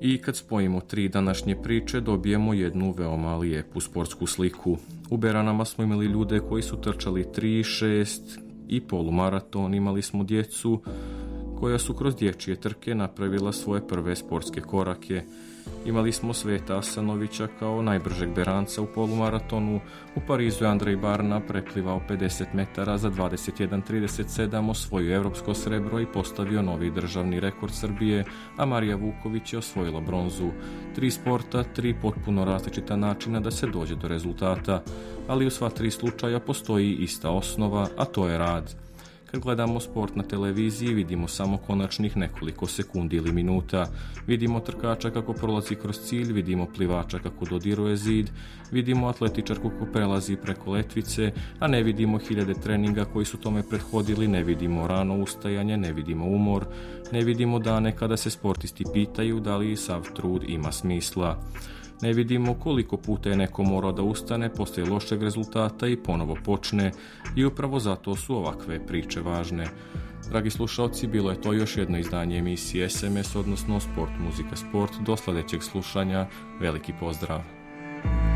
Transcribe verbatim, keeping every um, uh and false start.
I kad spojimo tri današnje priče, dobijemo jednu veoma lijepu sportsku sliku. U Beranama smo imali ljude koji su trčali tri, šest i polumaraton, imali smo djecu koja su kroz dječje trke napravila svoje prve sportske korake. Imali smo Sveta Asanovića kao najbržeg Beranca u polumaratonu. U Parizu je Andrej Barna preplivao pedeset metara za dvadeset jedan trideset sedam, osvojio europsko srebro i postavio novi državni rekord Srbije, a Marija Vuković je osvojila bronzu. Tri sporta, tri potpuno različita načina da se dođe do rezultata, ali u sva tri slučaja postoji ista osnova, a to je rad. Kad gledamo sport na televiziji, vidimo samo konačnih nekoliko sekundi ili minuta. Vidimo trkača kako prolazi kroz cilj, vidimo plivača kako dodiruje zid, vidimo atletičarku kako prelazi preko letvice, a ne vidimo hiljade treninga koji su tome prethodili, ne vidimo rano ustajanje, ne vidimo umor, ne vidimo dane kada se sportisti pitaju da li sav trud ima smisla. Ne vidimo koliko puta je neko morao da ustane poslije lošeg rezultata i ponovo počne, i upravo zato su ovakve priče važne. Dragi slušalci, bilo je to još jedno izdanje emisije S M S, odnosno Sport, muzika, sport. Do sljedećeg slušanja, veliki pozdrav!